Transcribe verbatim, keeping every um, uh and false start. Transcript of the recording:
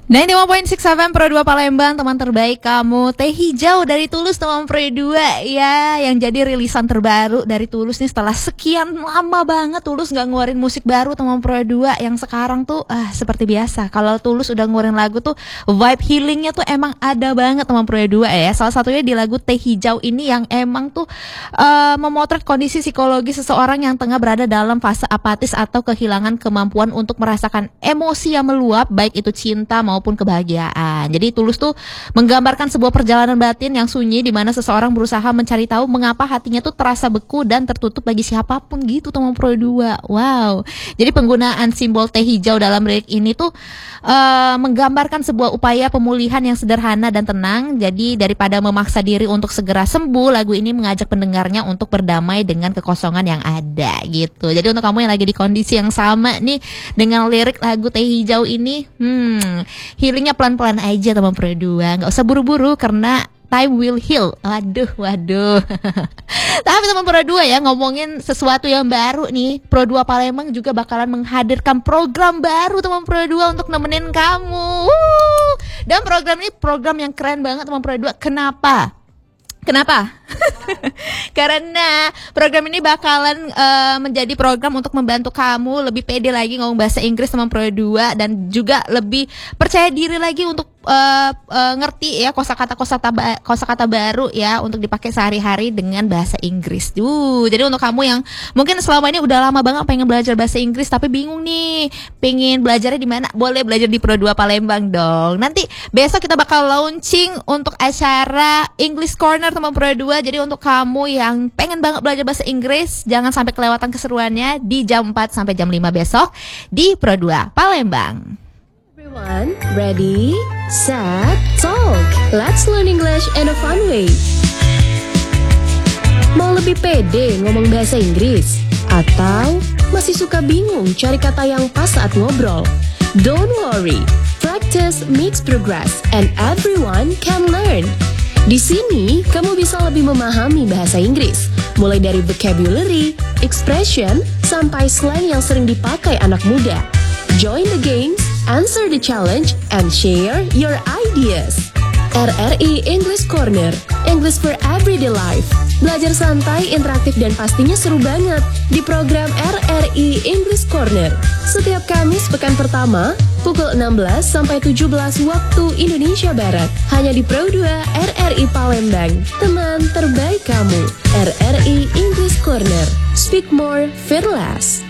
sembilan puluh lima titik enam F M Pro dua Palembang, teman terbaik kamu. Teh Hijau dari Tulus, teman Pro dua ya, yang jadi rilisan terbaru dari Tulus nih setelah sekian lama banget Tulus gak ngeluarin musik baru, teman Pro dua. Yang sekarang tuh ah seperti biasa, kalau Tulus udah ngeluarin lagu tuh vibe healingnya tuh emang ada banget, teman Pro dua ya. Salah satunya di lagu Teh Hijau ini yang emang tuh uh, memotret kondisi psikologi seseorang yang tengah berada dalam fase apatis atau kehilangan kemampuan untuk merasakan emosi yang meluap, baik itu cinta maupun kebahagiaan. Jadi Tulus tuh menggambarkan sebuah perjalanan batin yang sunyi di mana seseorang berusaha mencari tahu mengapa hatinya tuh terasa beku dan tertutup bagi siapapun gitu, teman Pro dua. Wow. Jadi penggunaan simbol teh hijau dalam lirik ini tuh uh, menggambarkan sebuah upaya pemulihan yang sederhana dan tenang. Jadi daripada memaksa diri untuk segera sembuh, lagu ini mengajak pendengarnya untuk berdamai dengan kekosongan yang ada gitu. Jadi untuk kamu yang lagi di kondisi yang sama nih dengan lirik lagu Teh Hijau ini, hmm healingnya pelan-pelan aja, teman Pro dua. Gak usah buru-buru karena time will heal. Waduh, waduh. Tapi teman Pro dua ya, ngomongin sesuatu yang baru nih, Pro dua Palembang juga bakalan menghadirkan program baru, teman Pro dua, untuk nemenin kamu. Wuh. Dan program ini program yang keren banget, teman Pro dua. Kenapa? Kenapa? Karena program ini bakalan uh, menjadi program untuk membantu kamu lebih pede lagi ngomong bahasa Inggris, teman Pro dua, dan juga lebih percaya diri lagi untuk uh, uh, ngerti ya kosakata kosakata ba- kosakata baru ya untuk dipakai sehari-hari dengan bahasa Inggris. Uh, jadi untuk kamu yang mungkin selama ini udah lama banget pengen belajar bahasa Inggris tapi bingung nih, pengen belajarnya di mana? Boleh belajar di Pro dua Palembang dong. Nanti besok kita bakal launching untuk acara English Corner, teman Pro dua. Jadi untuk kamu yang pengen banget belajar bahasa Inggris, jangan sampai kelewatan keseruannya di jam empat sampai jam lima besok di Pro dua Palembang. Everyone, ready, set, talk. Let's learn English in a fun way. Mau lebih pede ngomong bahasa Inggris? Atau masih suka bingung cari kata yang pas saat ngobrol? Don't worry, practice makes progress and everyone can learn. Di sini, kamu bisa lebih memahami bahasa Inggris, mulai dari vocabulary, expression, sampai slang yang sering dipakai anak muda. Join the games, answer the challenge, and share your ideas. R R I English Corner, English for Everyday Life. Belajar santai, interaktif, dan pastinya seru banget di program R R I English Corner. Setiap Kamis pekan pertama, pukul enam belas sampai tujuh belas waktu Indonesia Barat. Hanya di Pro dua R R I Palembang. Teman terbaik kamu, R R I English Corner. Speak more, feel less.